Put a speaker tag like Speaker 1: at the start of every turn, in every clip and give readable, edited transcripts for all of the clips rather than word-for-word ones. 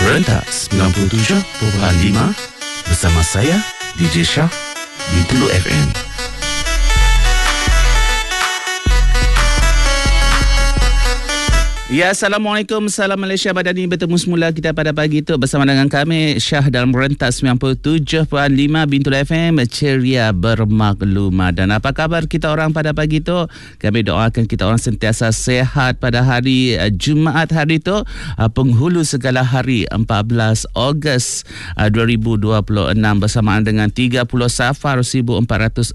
Speaker 1: Rentas 97.5 bersama saya DJ Shah di Tulu FM.
Speaker 2: Ya, Assalamualaikum, salam Malaysia Madani. Bertemu semula kita pada pagi itu bersama dengan kami Syah dalam Rentas 97.5 Bintul FM, ceria bermaklumat. Dan apa kabar kita orang pada pagi itu? Kami doakan kita orang sentiasa sehat pada hari Jumaat hari itu, penghulu segala hari 14 Ogos 2026 bersamaan dengan 30 Safar 1448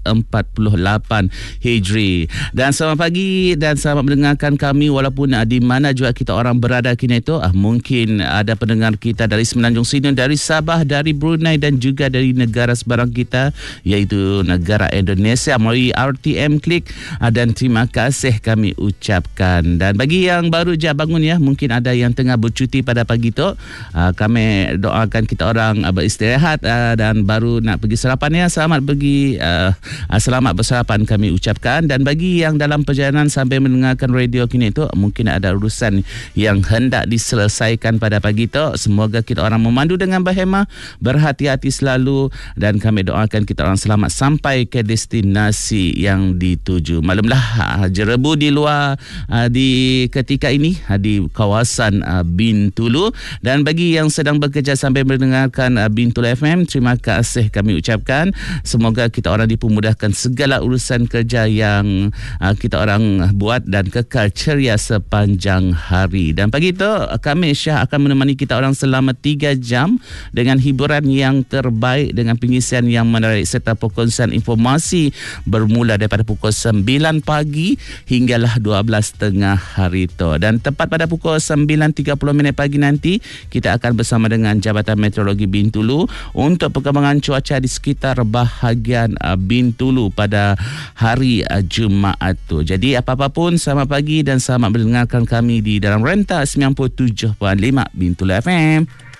Speaker 2: Hijri. Dan selamat pagi dan selamat mendengarkan kami walaupun di mana juga kita orang berada kini itu. Mungkin ada pendengar kita dari Semenanjung sini, dari Sabah, dari Brunei dan juga dari negara seberang kita iaitu negara Indonesia melalui RTM Klik, dan terima kasih kami ucapkan. Dan bagi yang baru je bangun ya, mungkin ada yang tengah bercuti pada pagi itu, kami doakan kita orang beristirahat dan baru nak pergi sarapan ya, selamat pergi, selamat bersarapan kami ucapkan. Dan bagi yang dalam perjalanan sambil mendengarkan radio kini itu, mungkin ada urusan yang hendak diselesaikan pada pagi itu, semoga kita orang memandu dengan berhemah, berhati-hati selalu, dan kami doakan kita orang selamat sampai ke destinasi yang dituju. Maklumlah jerebu di luar di ketika ini di kawasan Bintulu. Dan bagi yang sedang bekerja sambil mendengarkan Bintul FM, terima kasih kami ucapkan. Semoga kita orang dipermudahkan segala urusan kerja yang kita orang buat dan kekal ceria sepanjang hari. Dan pagi itu kami Syah akan menemani kita orang selama 3 jam dengan hiburan yang terbaik, dengan pengisian yang menarik serta perkongsian informasi bermula daripada pukul 9 pagi hinggalah 12 tengah hari itu. Dan tepat pada pukul 9.30 pagi nanti kita akan bersama dengan Jabatan Meteorologi Bintulu untuk perkembangan cuaca di sekitar bahagian Bintulu pada hari Jumaat tu. Jadi apa-apa pun, selamat pagi dan selamat mendengarkan kami di dalam Rentas 97.5 Bintul FM.